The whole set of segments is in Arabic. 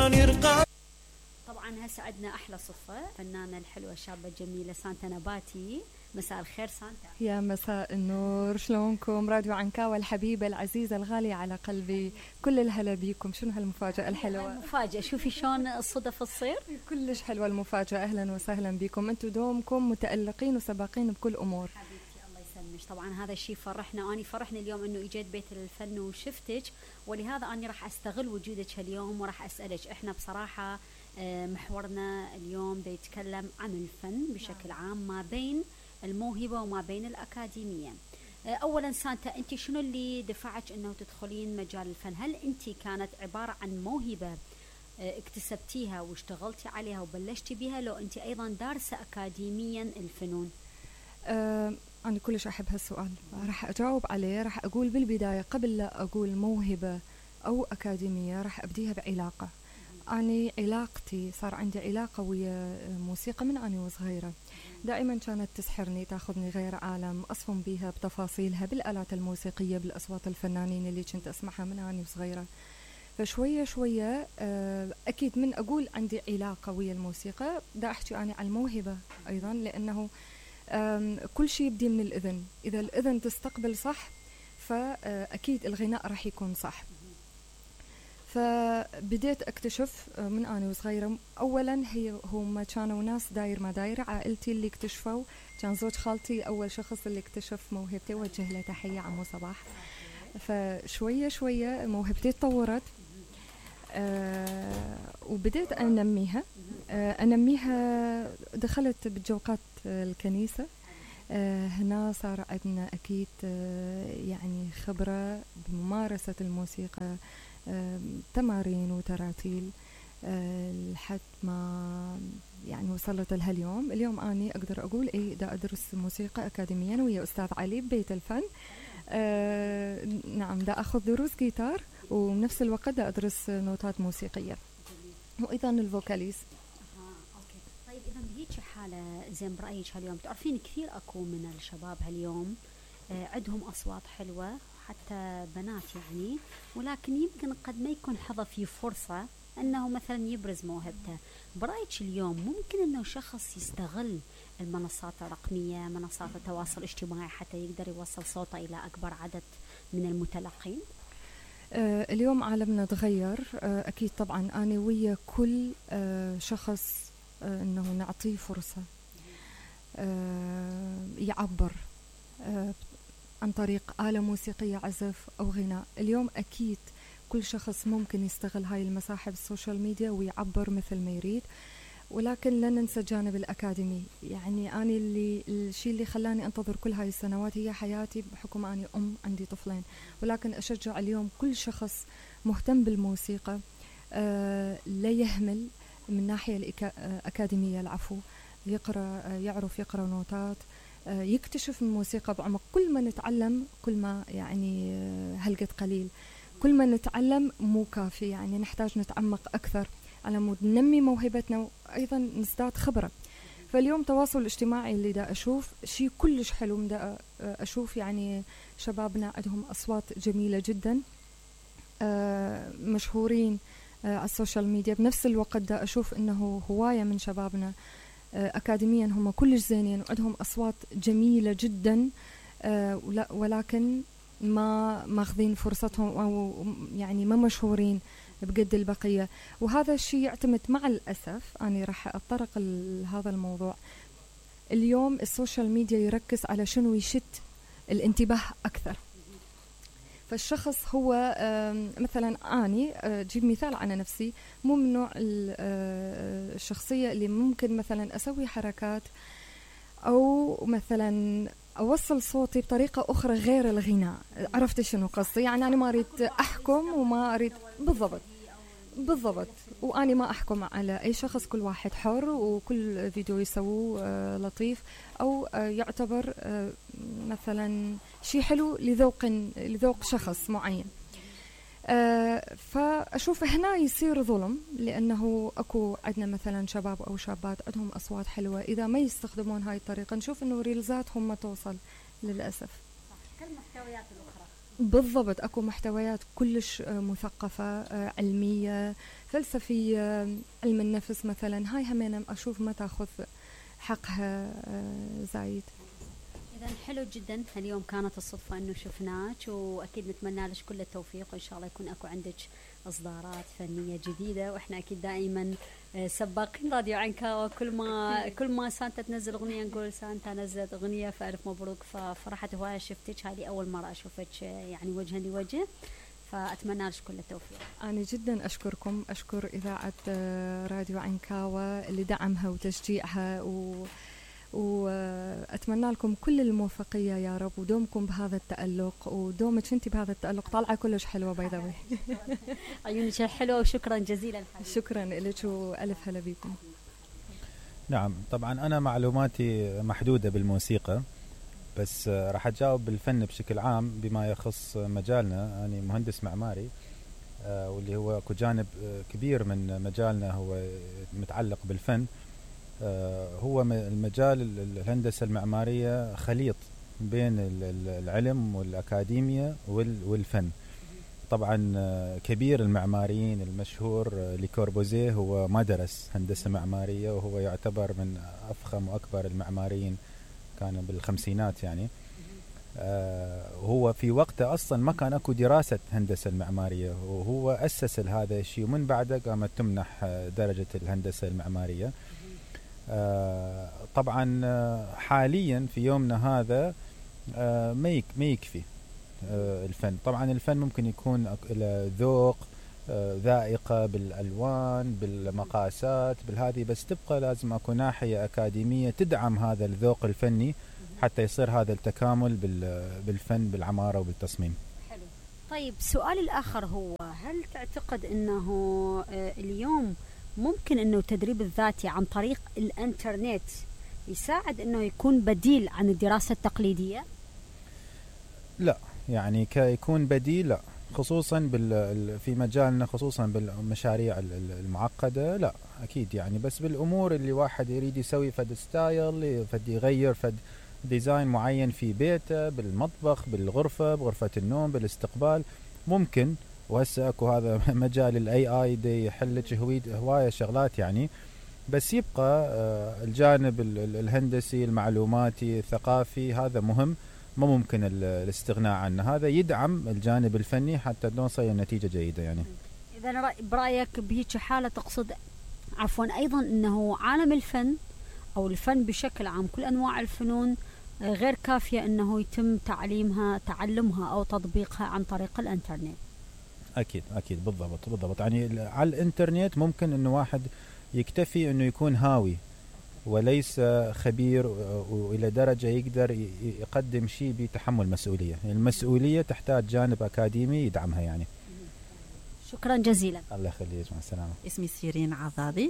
طبعا هسه عندنا احلى صفه، فنانه الحلوه الشابه الجميله سانتا نباتي. مساء الخير سانتا. يا مساء النور، شلونكم؟ راديو عنكاوة الحبيبة العزيزة الغالية على قلبي، كل الهلا بيكم. شنو هالمفاجأة الحلوة؟ المفاجأة شوفي شلون الصدف تصير، كلش حلوة المفاجأة. أهلا وسهلا بكم، أنتم دومكم متألقين وسباقين بكل أمور. حبيبتي الله يسلمك. طبعا هذا الشيء فرحنا، أنا فرحني اليوم إنه إجيت بيت الفن وشفتك، ولهذا أنا راح أستغل وجودك اليوم وراح أسألك. إحنا بصراحة محورنا اليوم بيتكلم عن الفن بشكل عام، ما بين الموهبة وما بين الأكاديمية. أولا سانتا، أنت شنو اللي دفعك أنه تدخلين مجال الفن؟ هل أنت كانت عبارة عن موهبة اكتسبتيها واشتغلتي عليها وبلشتي بها، لو أنت أيضا دارسة أكاديميا الفنون؟ أنا كلش أحب هالسؤال، راح أجاوب عليه. راح أقول بالبداية قبل لا أقول موهبة أو أكاديمية، راح أبديها بعلاقة. أنا علاقتي صار عندي علاقة ويا موسيقى من أنا وصغيرة، دائما كانت تسحرني، تاخذني غير عالم، أصفن بيها بتفاصيلها، بالآلات الموسيقية، بالأصوات الفنانين اللي كنت أسمعها من أنا وصغيرة. فشوية شوية أكيد من أقول عندي علاقة ويا الموسيقى دا أحكي أنا عن الموهبة أيضا، لأنه كل شيء يبدي من الإذن. إذا الإذن تستقبل صح فأكيد الغناء راح يكون صح. فبديت أكتشف من أنا وصغيرة. أولا هم كانوا ناس داير ما داير، عائلتي اللي اكتشفوا، كان زوج خالتي أول شخص اللي اكتشف موهبتي، وجه له تحية عمو صباح. فشوية شوية موهبتي تطورت، وبديت أنميها. دخلت بجوقات الكنيسة، هنا صار عندنا أكيد يعني خبرة بممارسة الموسيقى، تمارين وتراتيل، لحد ما يعني وصلت لها اليوم أنا أقدر أقول دا أدرس موسيقى أكاديميا ويا أستاذ علي ببيت الفن. نعم، دا أخذ دروس جيتار، وبنفس الوقت دا أدرس نوتات موسيقية، وأيضا الفوكاليز. أوكي. طيب إذا بهيك حالة زين برأيك اليوم، تعرفين كثير أكو من الشباب هاليوم عندهم أصوات حلوة، حتى بنات يعني، ولكن يمكن قد ما يكون حظى في فرصة أنه مثلا يبرز موهبته. برأيك اليوم ممكن أنه شخص يستغل المنصات الرقمية، منصات التواصل الاجتماعي، حتى يقدر يوصل صوته إلى أكبر عدد من المتلقين؟ اليوم عالمنا تغير، أكيد طبعا. أنا ويا كل شخص أنه نعطيه فرصة يعبر عن طريق آلة موسيقية، عزف أو غناء. اليوم أكيد كل شخص ممكن يستغل هاي المساحة بالسوشيال ميديا ويعبر مثل ما يريد، ولكن لا ننسى الجانب الأكاديمي. يعني أنا الشيء اللي خلاني أنتظر كل هاي السنوات هي حياتي، بحكم أني عندي طفلين. ولكن أشجع اليوم كل شخص مهتم بالموسيقى لا يهمل من ناحية الأكاديمية، العفو، يعرف يقرأ نوتات، يكتشف الموسيقى بعمق. كل ما نتعلم كل ما يعني هلقت قليل، كل ما نتعلم مو كافي، يعني نحتاج نتعمق أكثر على مود ننمي موهبتنا وأيضا نزداد خبرة. فاليوم التواصل الاجتماعي اللي دا أشوف شيء كلش حلو، دا أشوف يعني شبابنا عندهم أصوات جميلة جدا، مشهورين على السوشيال ميديا. بنفس الوقت دا أشوف إنه هواية من شبابنا أكاديميا هم كلش زينين وعندهم أصوات جميلة جدا، ولكن ما ماخذين فرصتهم، أو يعني ما مشهورين بقد البقية. وهذا الشيء يعتمد مع الأسف، أنا راح أتطرق لهذا الموضوع. اليوم السوشيال ميديا يركز على شنو يشد الانتباه أكثر. فالشخص هو مثلا أني جيب مثال على نفسي، مو من نوع الشخصية اللي ممكن مثلا أسوي حركات أو مثلا أوصل صوتي بطريقة أخرى غير الغناء. عرفت شنو قصدي؟ يعني أنا ما أريد أحكم وما أريد بالضبط. وأنا ما أحكم على أي شخص، كل واحد حر، وكل فيديو يسووه لطيف أو يعتبر مثلا شيء حلو لذوق شخص معين. فأشوف هنا يصير ظلم، لأنه أكو عندنا مثلا شباب أو شابات عندهم أصوات حلوة، إذا ما يستخدمون هاي الطريقة نشوف أنه ريلزاتهم ما توصل للأسف. كالمحتويات الأخرى بالضبط، اكو محتويات كلش مثقفة، علمية، فلسفية، علم النفس مثلا. هاي همين اشوف ما تاخذ حقها زايد. إذا حلو جدا، اليوم كانت الصدفة إنه شفناك، وأكيد نتمنى لك كل التوفيق، وإن شاء الله يكون أكو عندك إصدارات فنية جديدة، وإحنا أكيد دائما سباقين راديو عنكا، كل ما سانتا تنزل أغنية نقول سانتا نزلت أغنية، فألف مبروك. ففرحت هواية شفتك، هذه أول مرة أشوفك يعني وجها لوجه، فأتمنى لك كل التوفيق. أنا جدا أشكركم، أشكر إذاعة راديو عنكاوة لدعمها وتشجيعها، وأتمنى لكم كل الموفقية يا رب، ودومكم بهذا التألق، ودومك أنت بهذا التألق طالعة كلش حلوة باي. عيونك حلوة، وشكرا جزيلا حبيبي. شكرا لك وألف هلا بكم. نعم طبعا أنا معلوماتي محدودة بالموسيقى، بس راح أجاوب بالفن بشكل عام بما يخص مجالنا. أنا مهندس معماري، واللي هو جانب كبير من مجالنا هو متعلق بالفن. هو المجال الهندسة المعمارية خليط بين العلم والأكاديمية والفن. طبعا كبير المعماريين المشهور لي كوربوزيه هو ما درس هندسة معمارية، وهو يعتبر من أفخم وأكبر المعماريين، كان بالخمسينات يعني. هو في وقته أصلا ما كان أكو دراسة هندسة المعمارية، وهو أسس هذا الشيء، ومن بعده قامت تمنح درجة الهندسة المعمارية. طبعا حاليا في يومنا هذا ما يكفي الفن. طبعا الفن ممكن يكون له ذوق، ذائقة بالألوان، بالمقاسات، بالهذه، بس تبقى لازم أكو ناحية أكاديمية تدعم هذا الذوق الفني حتى يصير هذا التكامل بالفن بالعمارة وبالتصميم. حلو. طيب سؤالي الآخر هو، هل تعتقد أنه اليوم ممكن أنه التدريب الذاتي عن طريق الانترنت يساعد أنه يكون بديل عن الدراسة التقليدية؟ لا، يعني كيكون بديل لا، خصوصا في مجالنا، خصوصا بالمشاريع المعقدة لا أكيد يعني. بس بالأمور اللي واحد يريد يسوي فد ستايل، فد يغير فد ديزاين معين في بيته، بالمطبخ، بالغرفة، بغرفة النوم، بالاستقبال، ممكن. وهسه اكو هذا مجال الاي اي دي يحلك هواية شغلات يعني. بس يبقى الجانب الهندسي المعلوماتي الثقافي هذا مهم، ما ممكن الاستغناء عنه. هذا يدعم الجانب الفني حتى نوصل إلى نتيجة جيدة يعني. إذا برأيك بهيك حالة تقصد أيضا أنه عالم الفن أو الفن بشكل عام، كل أنواع الفنون غير كافية أنه يتم تعلمها أو تطبيقها عن طريق الانترنت؟ أكيد بالضبط. يعني على الانترنت ممكن أنه واحد يكتفي أنه يكون هاوي وليس خبير، وإلى درجة يقدر يقدم شيء بتحمل مسؤولية. المسؤولية تحتاج جانب أكاديمي يدعمها يعني. شكرا جزيلا. الله يخليك، مع السلامة. اسمي سيرين عضاضي،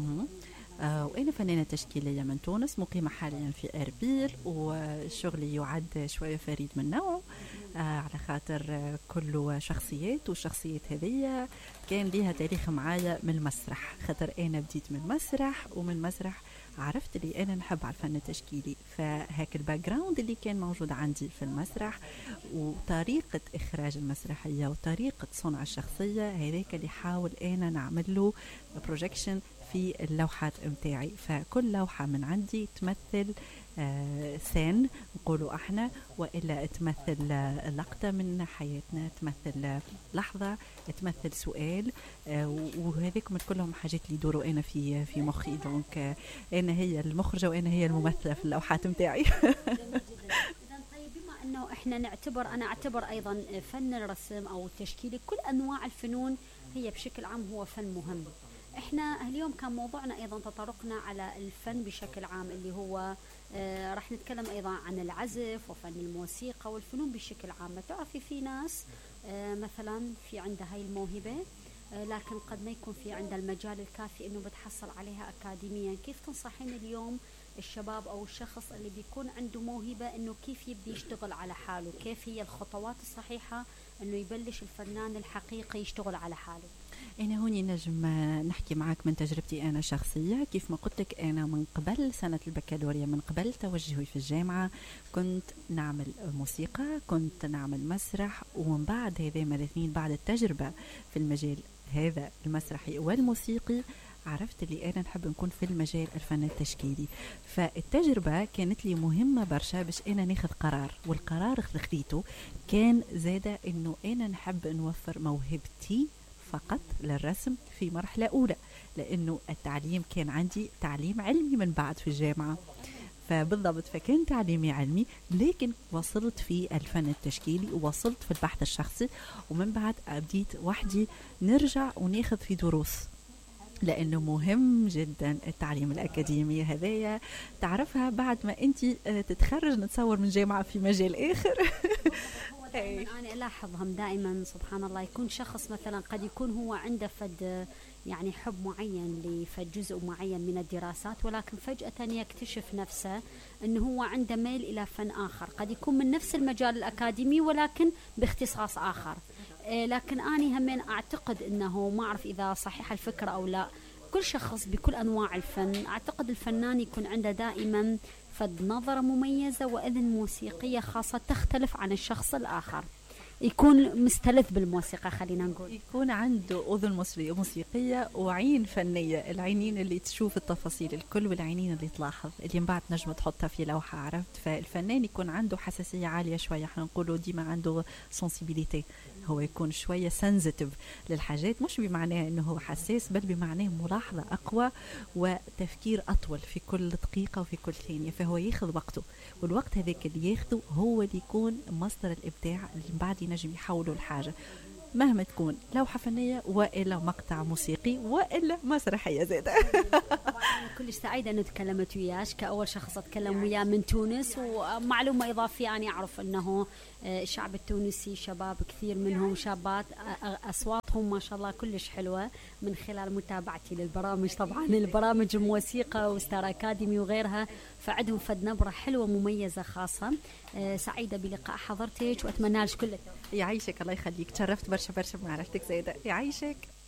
وأنا فنانة تشكيلية من تونس، مقيمة حاليا في أربيل، وشغلي يعد شوية فريد من نوعه على خاطر كله شخصيات، والشخصيات هذه كان ليها تاريخ معايا من المسرح، خاطر أنا بديت من مسرح، ومن مسرح عرفت اللي أنا نحب على الفن التشكيلي. فهاك الباك جراوند اللي كان موجود عندي في المسرح، وطريقة إخراج المسرحية وطريقة صنع الشخصية، هذاك اللي حاول أنا نعمل له بروجيكشن في اللوحات متاعي. فكل لوحة من عندي تمثل سين نقولوا احنا، وإلا تمثل لقطة من حياتنا، تمثل لحظة، تمثل سؤال، وهذيكم كلهم حاجات اللي يدوروا أنا في مخي. دونك أنا هي المخرجة وأنا هي الممثلة في اللوحات متاعي. طيب بما أنه إحنا أنا أعتبر أيضا فن الرسم أو التشكيل، كل أنواع الفنون هي بشكل عام هو فن مهم. احنا اليوم كان موضوعنا ايضا تطرقنا على الفن بشكل عام، اللي هو راح نتكلم ايضا عن العزف وفن الموسيقى والفنون بشكل عام. تعرفي في ناس مثلا في عندها هاي الموهبة، لكن قد ما يكون في عندها المجال الكافي انه بتحصل عليها اكاديميا. كيف تنصحين اليوم الشباب او الشخص اللي بيكون عنده موهبة انه كيف يبدي يشتغل على حاله؟ كيف هي الخطوات الصحيحة انه يبلش الفنان الحقيقي يشتغل على حاله؟ أنا هوني نجم نحكي معك من تجربتي أنا شخصية. كيف ما قلت لك أنا من قبل سنة البكالوريا، من قبل توجهي في الجامعة، كنت نعمل موسيقى، كنت نعمل مسرح، ومن بعد هذا الاثنين بعد التجربة في المجال هذا المسرحي والموسيقي عرفت اللي أنا نحب نكون في المجال الفن التشكيلي. فالتجربة كانت لي مهمة برشا باش أنا ناخذ قرار، والقرار خذيته كان زادة إنه أنا نحب نوفر موهبتي فقط للرسم في مرحلة أولى، لأنه التعليم كان عندي تعليم علمي من بعد في الجامعة، فبالضبط فكان تعليمي علمي، لكن وصلت في الفن التشكيلي ووصلت في البحث الشخصي، ومن بعد بديت وحدي نرجع وناخذ في دروس، لأنه مهم جدا التعليم الأكاديمي هذايا تعرفها بعد ما أنت تتخرج نتصور من جامعة في مجال آخر. أنا ألاحظهم دائما سبحان الله، يكون شخص مثلا قد يكون هو عنده فد يعني حب معين لفد جزء معين من الدراسات، ولكن فجأة يكتشف نفسه أنه هو عنده ميل إلى فن آخر، قد يكون من نفس المجال الأكاديمي ولكن باختصاص آخر. لكن أنا همين أعتقد أنه ما أعرف إذا صحيح الفكرة أو لا، كل شخص بكل أنواع الفن أعتقد الفنان يكون عنده دائما فد نظرة مميزة وأذن موسيقية خاصة تختلف عن الشخص الآخر، يكون مستلذ بالموسيقى، خلينا نقول يكون عنده أذن موسيقية وعين فنية، العينين اللي تشوف التفاصيل الكل والعينين اللي تلاحظ اللي من بعد نجم تحطها في لوحة، عرفت؟ فالفنان يكون عنده حساسية عالية شوية، احنا نقوله ديما عنده سنسيبيليتي، هو يكون شوية سنسيتيف للحاجات، مش بمعناه انه هو حساس، بل بمعناه ملاحظة اقوى وتفكير اطول في كل دقيقة وفي كل ثانية، فهو ياخذ وقته، والوقت هذاك اللي ياخذه هو اللي يكون مصدر الابداع اللي بعد ينجم يحوله الحاجة، مهما تكون لوحة فنية وإلا مقطع موسيقي وإلا مسرحية زادة. كلش سعيدة أن تكلمت وياك كأول شخص أتكلم وياه من تونس. ومعلومة إضافية، أنا أعرف أنه الشعب التونسي شباب كثير منهم شابات أصواتهم ما شاء الله كلش حلوة، من خلال متابعتي للبرامج، طبعا البرامج الموسيقى وستار أكاديمي وغيرها، فعندهم فد نبرة حلوة مميزة خاصة. سعيدة بلقاء حضرتك وأتمنى لك كل التوفيق. يعيشك، الله يخليك، تشرفت برشا برشا بمعرفتك زايدة، يعيشك.